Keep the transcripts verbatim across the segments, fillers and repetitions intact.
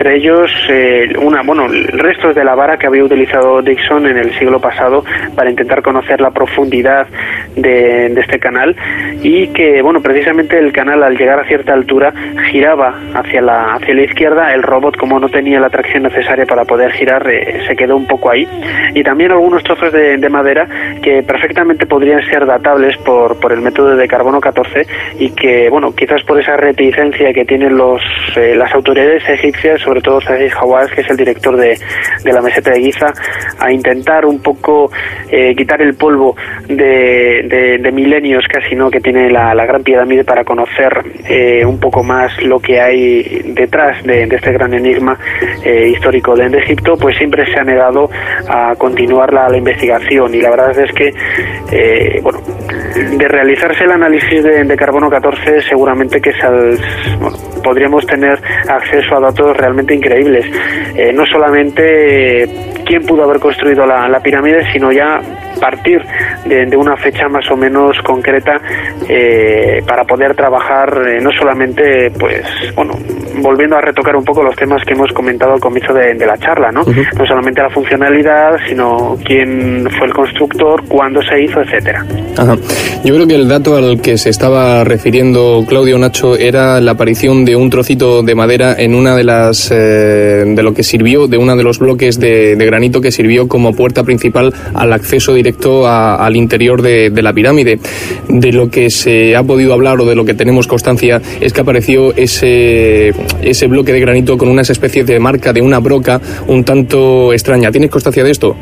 entre ellos eh, una, bueno, restos de la vara que había utilizado Dixon en el siglo pasado para intentar conocer la profundidad de, de este canal, y que, bueno, precisamente el canal, al llegar a cierta altura, giraba hacia la hacia la izquierda. El robot, como no tenía la tracción necesaria para poder girar, eh, se quedó un poco ahí, y también algunos trozos de, de madera que perfectamente podrían ser datables por, por el método de carbono catorce, y que, bueno, quizás por esa reticencia que tienen los eh, las autoridades egipcias, sobre todo Zahi Hawass, que es el director de, de la meseta de Giza, a intentar un poco eh, quitar el polvo de, de, de milenios casi, ¿no?, que tiene la, la Gran Pirámide, para conocer eh, un poco más lo que hay detrás de, de este gran enigma eh, histórico de, de Egipto. Pues siempre se ha negado a continuar la, la investigación, y la verdad es que eh, bueno, de realizarse el análisis de, de carbono catorce, seguramente que sal, bueno, podríamos tener acceso a datos realmente increíbles, eh, no solamente eh, quién pudo haber construido la, la pirámide, sino ya partir de, de una fecha más o menos concreta, eh, para poder trabajar eh, no solamente, pues, bueno, volviendo a retocar un poco los temas que hemos comentado al comienzo de, de la charla, ¿no? Uh-huh. No solamente la funcionalidad, sino quién fue el constructor, cuándo se hizo, etcétera. Ajá. Yo creo que el dato al que se estaba refiriendo Claudio, Nacho, era la aparición de un trocito de madera en una de las eh, de lo que sirvió, de uno de los bloques de, de granito que sirvió como puerta principal al acceso directo A, al interior de, de la pirámide. De lo que se ha podido hablar, o de lo que tenemos constancia, es que apareció ese, ese bloque de granito con unas especies de marca de una broca un tanto extraña. ¿Tienes constancia de esto?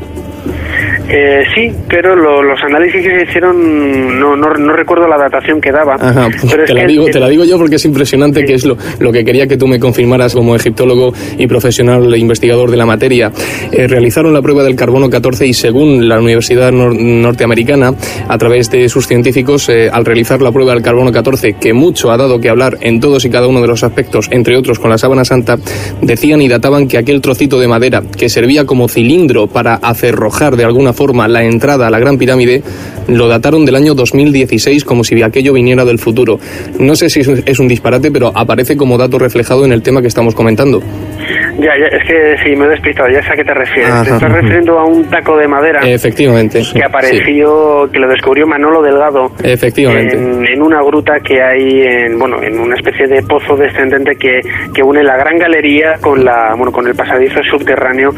Eh, sí, pero lo, los análisis que se hicieron no, no, no recuerdo la datación que daba. Ajá, pero te, es la que digo, el, te la digo yo porque es impresionante, sí. Que es lo, lo que quería que tú me confirmaras como egiptólogo y profesional investigador de la materia. Eh, realizaron la prueba del carbono catorce, y según la Universidad nor- norteamericana, a través de sus científicos, eh, al realizar la prueba del carbono catorce, que mucho ha dado que hablar en todos y cada uno de los aspectos, entre otros con la sábana santa, decían y databan que aquel trocito de madera que servía como cilindro para acerrojar de alguna forma la entrada a la Gran Pirámide, lo dataron del año dos mil dieciséis, como si aquello viniera del futuro. No sé si es un disparate, pero aparece como dato reflejado en el tema que estamos comentando. Ya, ya, es que sí, me he despistado, ya sé a qué te refieres. Ajá. Te estás refiriendo a un taco de madera. Efectivamente. Que apareció, sí. Que lo descubrió Manolo Delgado. Efectivamente. En, en una gruta que hay, en, bueno, en una especie de pozo descendente que, que une la gran galería con la, bueno, con el pasadizo subterráneo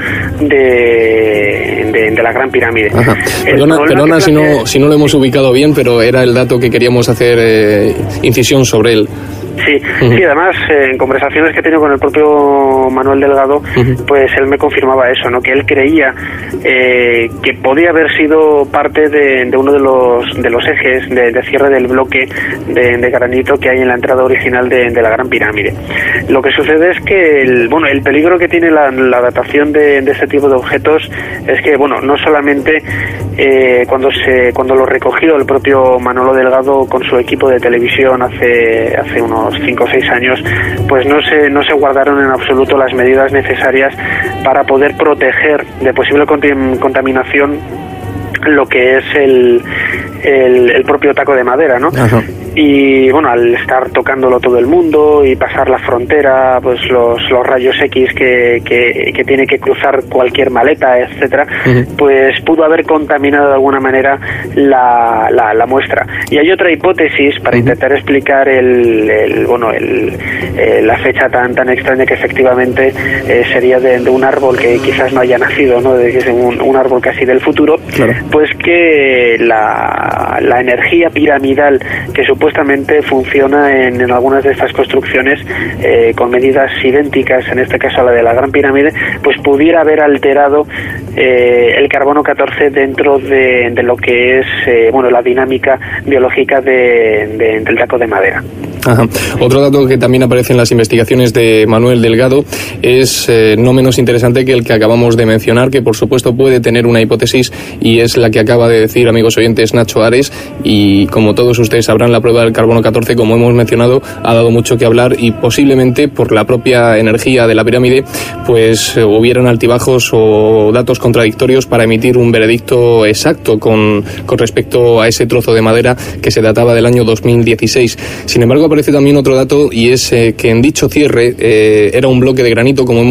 de, de, de la Gran Pirámide. Ajá. Perdona, perdona si no, si no lo hemos ubicado bien, pero era el dato que queríamos hacer eh, incisión sobre él. Sí, uh-huh. sí, además eh, en conversaciones que he tenido con el propio Manuel Delgado, uh-huh. pues él me confirmaba eso, ¿no? Que él creía eh, que podía haber sido parte de, de uno de los de los ejes de, de cierre del bloque de, de granito que hay en la entrada original de, de la Gran Pirámide. Lo que sucede es que el, bueno, el peligro que tiene la, la datación de, de este tipo de objetos es que, bueno, no solamente eh, cuando se cuando lo recogió el propio Manolo Delgado con su equipo de televisión hace hace unos cinco o seis años, pues no se no se guardaron en absoluto las medidas necesarias para poder proteger de posible contim- contaminación lo que es el, el el propio taco de madera, ¿no? Ajá. Y bueno, al estar tocándolo todo el mundo y pasar la frontera, pues los, los rayos X que, que, que tiene que cruzar cualquier maleta, etcétera, uh-huh. pues pudo haber contaminado de alguna manera la, la, la muestra. Y hay otra hipótesis para uh-huh. intentar explicar el, el bueno el, el la fecha tan tan extraña, que efectivamente eh, sería de, de un árbol que quizás no haya nacido, ¿no? De que es un, un árbol casi del futuro, claro. Pues que la, la energía piramidal que supuestamente supuestamente funciona en, en algunas de estas construcciones eh, con medidas idénticas, en este caso a la de la Gran Pirámide, pues pudiera haber alterado eh, el carbono catorce dentro de, de lo que es eh, bueno la dinámica biológica de, de, del taco de madera. Ajá. Otro dato que también aparece en las investigaciones de Manuel Delgado es eh, no menos interesante que el que acabamos de mencionar, que por supuesto puede tener una hipótesis, y es la que acaba de decir, amigos oyentes, Nacho Ares, y como todos ustedes sabrán, la prueba del carbono catorce, como hemos mencionado, ha dado mucho que hablar, y posiblemente por la propia energía de la pirámide pues eh, hubieran altibajos o datos contradictorios para emitir un veredicto exacto con, con respecto a ese trozo de madera que se databa del año dos mil dieciséis. Sin embargo, aparece también otro dato, y es eh, que en dicho cierre eh, era un bloque de granito, como hemos